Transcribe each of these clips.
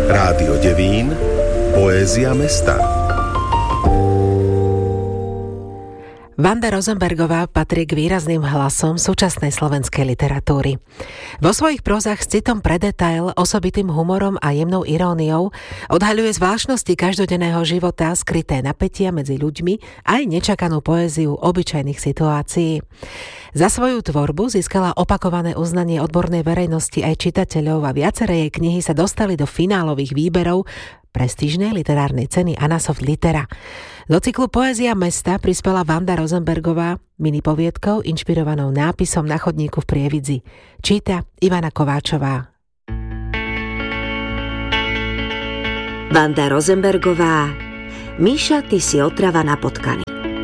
Rádio Devín, poézia mesta. Vanda Rosenbergová patrí k výrazným hlasom súčasnej slovenskej literatúry. Vo svojich prózach s citom pre detail, osobitým humorom a jemnou iróniou odhaľuje zvláštnosti každodenného života, skryté napätia medzi ľuďmi aj nečakanú poéziu obyčajných situácií. Za svoju tvorbu získala opakované uznanie odbornej verejnosti aj čitateľov a viaceré jej knihy sa dostali do finálových výberov prestížnej literárnej ceny Anna Soft Litera. Do cyklu Poézia mesta prispela Vanda Rosenbergová minipoviedkou inšpirovanou nápisom na chodníku v Prievidzi. Číta Ivana Kováčová. Vanda Rosenbergová. Míša, ty si otrava na potkany.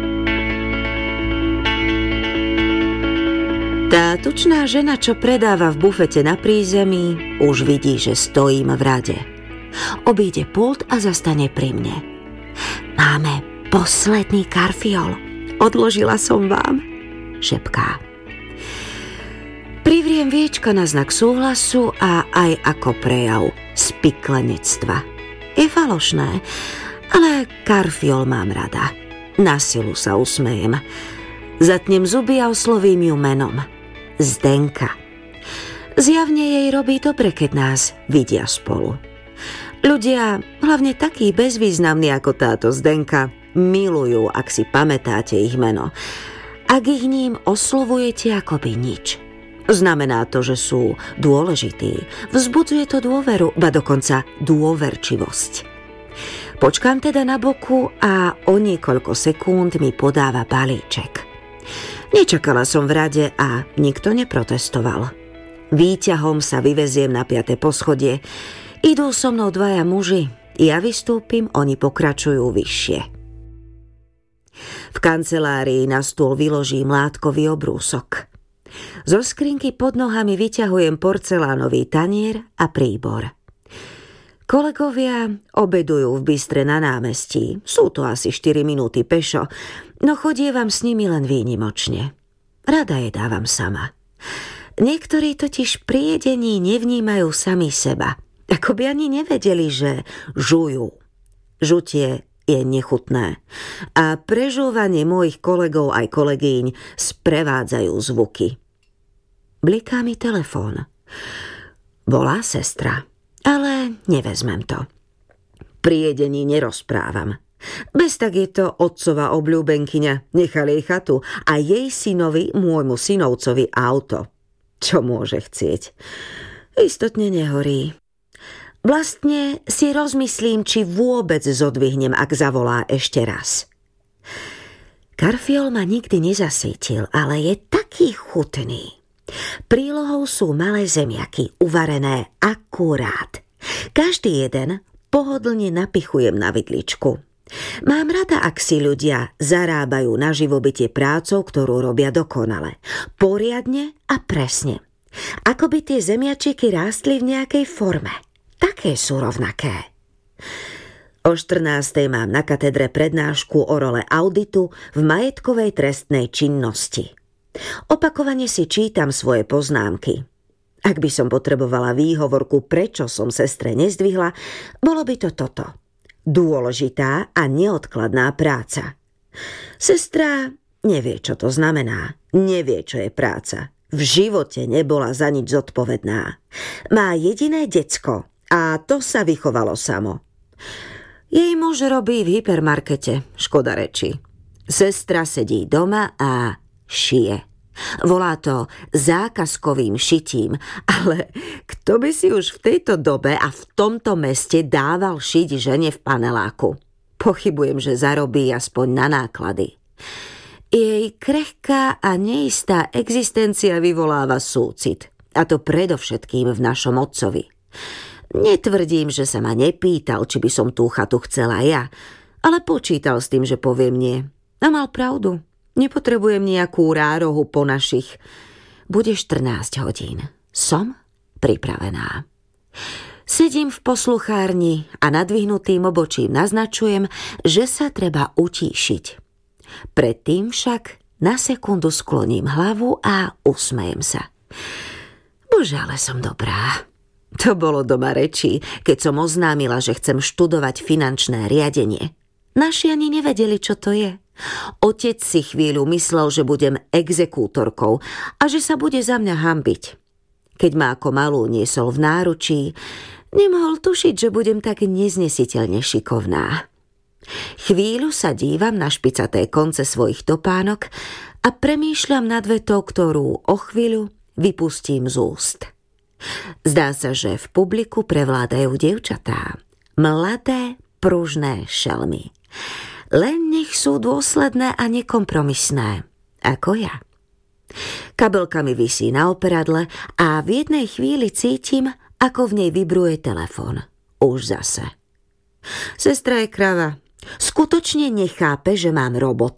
Tá tučná žena, čo predáva v bufete na prízemí, už vidí, že stojím v rade. Obíde pult a zastane pri mne. Máme posledný karfiol. Odložila som vám, šepká. Privriem viečka na znak súhlasu a aj ako prejav spiklenectva. Je falošné, ale karfiol mám rada. Na silu sa usmejem. Zatnem zuby a oslovím ju menom. Zdenka. Zjavne jej robí dobre, keď nás vidia spolu. Ľudia, hlavne takí bezvýznamní ako táto Zdenka, milujú, ak si pamätáte ich meno. Ak ich ním oslovujete akoby nič. Znamená to, že sú dôležití. Vzbudzuje to dôveru, ba dokonca dôverčivosť. Počkám teda na boku a o niekoľko sekúnd mi podáva balíček. Nečakala som v rade a nikto neprotestoval. Výťahom sa vyveziem na 5. poschodie. Idú so mnou 2 muži, ja vystúpim, oni pokračujú vyššie. V kancelárii na stôl vyložím látkový obrúsok. Zo skrinky pod nohami vyťahujem porcelánový tanier a príbor. Kolegovia obedujú v bistre na námestí, sú to asi 4 minúty pešo, no chodievam s nimi len výnimočne. Rada je dávam sama. Niektorí totiž pri jedení nevnímajú sami seba. Ako by ani nevedeli, že žujú. Žutie je nechutné. A prežúvanie mojich kolegov aj kolegyň sprevádzajú zvuky. Bliká mi telefón. Volá sestra, ale nevezmem to. Pri jedení nerozprávam. Bez tak je to otcova obľúbenkyňa, nechal jej chatu a jej synovi, môjmu synovcovi auto. Čo môže chcieť? Istotne nehorí. Vlastne si rozmyslím, či vôbec zodvihnem, ak zavolá ešte raz. Karfiol ma nikdy nezasítil, ale je taký chutný. Prílohou sú malé zemiaky, uvarené akurát. Každý jeden pohodlne napichujem na vidličku. Mám rada, ak si ľudia zarábajú na živobytie prácou, ktorú robia dokonale, poriadne a presne. Ako by tie zemiačiky rástli v nejakej forme. Také sú rovnaké. O 14:00 mám na katedre prednášku o role auditu v majetkovej trestnej činnosti. Opakovane si čítam svoje poznámky. Ak by som potrebovala výhovorku, prečo som sestre nezdvihla, bolo by to toto. Dôležitá a neodkladná práca. Sestra nevie, čo to znamená. Nevie, čo je práca. V živote nebola za nič zodpovedná. Má jediné decko a to sa vychovalo samo. Jej muž robí v hypermarkete, škoda reči. Sestra sedí doma a šije. Volá to zákazkovým šitím, ale kto by si už v tejto dobe a v tomto meste dával šiť žene v paneláku? Pochybujem, že zarobí aspoň na náklady. Jej krehká a neistá existencia vyvoláva súcit, a to predovšetkým v našom otcovi. Netvrdím, že sa ma nepýtal, či by som tú chatu chcela ja, ale počítal s tým, že poviem nie. A mal pravdu. Nepotrebujem nejakú rárohu po našich. Bude 14 hodín. Som pripravená. Sedím v posluchárni a nadvihnutým obočím naznačujem, že sa treba utíšiť. Predtým však na sekundu skloním hlavu a usmejem sa. Bože, ale som dobrá. To bolo doma rečí, keď som oznámila, že chcem študovať finančné riadenie. Naši ani nevedeli, čo to je. Otec si chvíľu myslel, že budem exekútorkou a že sa bude za mňa hanbiť. Keď ma ako malú niesol v náručí, nemohol tušiť, že budem tak neznesiteľne šikovná. Chvíľu sa dívam na špicaté konce svojich topánok a premýšľam nad vetou, ktorú o chvíľu vypustím z úst. Zdá sa, že v publiku prevládajú dievčatá. Mladé, pružné šelmy. Len nech sú dôsledné a nekompromisné, ako ja. Kabelka mi visí na operadle a v jednej chvíli cítim, ako v nej vibruje telefón. Už zase. Sestra je krava. Skutočne nechápe, že mám robota